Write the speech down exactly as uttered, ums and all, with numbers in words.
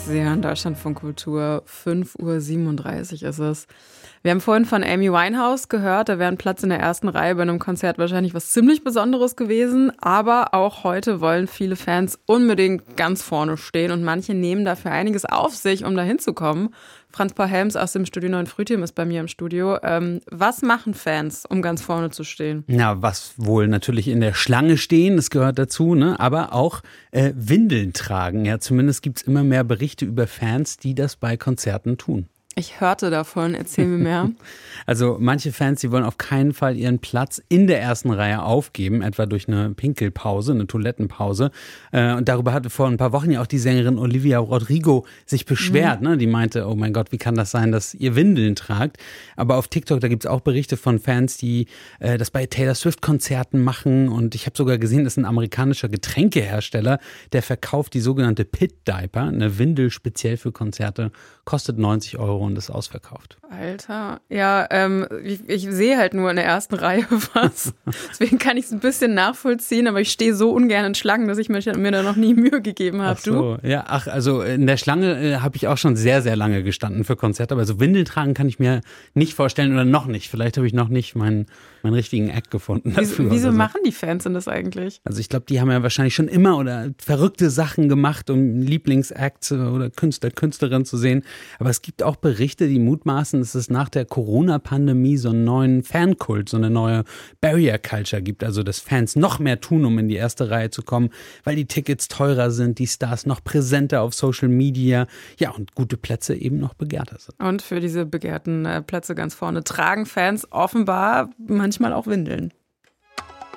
Sie hören Deutschlandfunk Kultur, fünf Uhr siebenunddreißig ist es. Wir haben vorhin von Amy Winehouse gehört, da wäre ein Platz in der ersten Reihe bei einem Konzert wahrscheinlich was ziemlich Besonderes gewesen. Aber auch heute wollen viele Fans unbedingt ganz vorne stehen und manche nehmen dafür einiges auf sich, um da hinzukommen. Franz-Paul Helms aus dem Studio neun Frühteam ist bei mir im Studio. Ähm, was machen Fans, um ganz vorne zu stehen? Na, was wohl natürlich in der Schlange stehen, das gehört dazu, ne? Aber auch äh, Windeln tragen. Ja, zumindest gibt's immer mehr Berichte über Fans, die das bei Konzerten tun. Ich hörte davon, erzähl mir mehr. Also manche Fans, die wollen auf keinen Fall ihren Platz in der ersten Reihe aufgeben, etwa durch eine Pinkelpause, eine Toilettenpause. Und darüber hatte vor ein paar Wochen ja auch die Sängerin Olivia Rodrigo sich beschwert. Mhm. Ne? Die meinte, oh mein Gott, wie kann das sein, dass ihr Windeln tragt? Aber auf TikTok, da gibt's auch Berichte von Fans, die äh, das bei Taylor Swift-Konzerten machen. Und ich habe sogar gesehen, das ist ein amerikanischer Getränkehersteller, der verkauft die sogenannte Pit Diaper, eine Windel speziell für Konzerte, kostet neunzig Euro. Und ist ausverkauft. Alter, ja, ähm, ich, ich sehe halt nur in der ersten Reihe was. Deswegen kann ich es ein bisschen nachvollziehen, aber ich stehe so ungern in Schlangen, dass ich mir, mir da noch nie Mühe gegeben habe. Ach so, du? Ja, ach, also in der Schlange äh, habe ich auch schon sehr, sehr lange gestanden für Konzerte, aber so Windeln tragen kann ich mir nicht vorstellen oder noch nicht. Vielleicht habe ich noch nicht meinen, meinen richtigen Act gefunden dafür. Wieso, wieso so. machen die Fans denn das eigentlich? Also ich glaube, die haben ja wahrscheinlich schon immer oder verrückte Sachen gemacht, um Lieblingsacts oder Künstler, Künstlerin zu sehen. Aber es gibt auch Berichte, die mutmaßen, dass es nach der Corona-Pandemie so einen neuen Fankult, so eine neue Barrier-Culture gibt. Also, dass Fans noch mehr tun, um in die erste Reihe zu kommen, weil die Tickets teurer sind, die Stars noch präsenter auf Social Media. Ja, und gute Plätze eben noch begehrter sind. Und für diese begehrten Plätze ganz vorne tragen Fans offenbar manchmal auch Windeln.